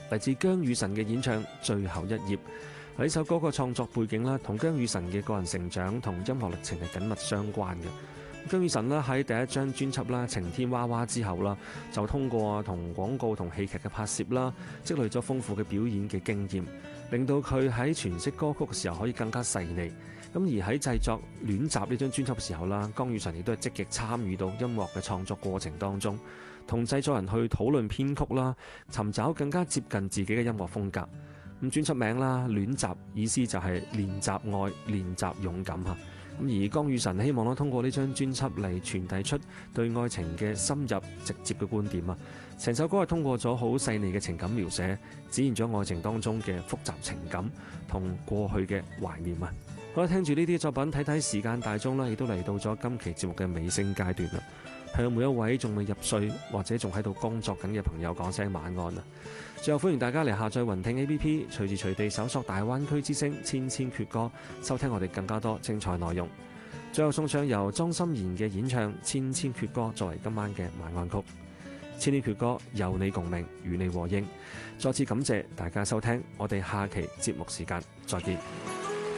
嚟自姜宇晨嘅演唱《最後一頁》。呢首歌個創作背景啦，同姜宇晨嘅個人成長同音樂歷程係緊密相關嘅。姜宇晨啦喺第一張專輯啦《晴天娃娃》之後啦，就通過同廣告同戲劇嘅拍攝啦，積累咗豐富嘅表演嘅經驗，令到佢喺詮釋歌曲嘅時候可以更加細膩。咁而喺製作《戀集》呢張專輯嘅時候啦，姜宇晨亦都係積極參與到音樂嘅創作過程當中，同製作人去討論編曲啦，尋找更加接近自己嘅音樂風格。咁專輯名啦《戀集》意思就係練習愛、練習勇敢嚇。咁而姜宇晨希望咧通過呢張專輯嚟傳遞出對愛情嘅深入直接嘅觀點啊！成首歌係通過咗好細膩嘅情感描寫，展現咗愛情當中嘅複雜情感同過去嘅懷念啊！好啦，聽住呢啲作品，睇睇時間大鐘啦，亦都嚟到咗今期節目嘅尾聲階段啦。向每一位仲未入睡或者仲喺度工作緊嘅朋友講聲晚安啊！最後歡迎大家嚟下載雲聽 APP， 隨時隨地搜索大灣區之聲千千闕歌，收聽我哋更加多精彩內容。最後送上由莊心妍嘅演唱《千千闕歌》作為今晚嘅晚安曲。千千闕歌有你共鳴，與你和應。再次感謝大家收聽，我哋下期節目時間再見。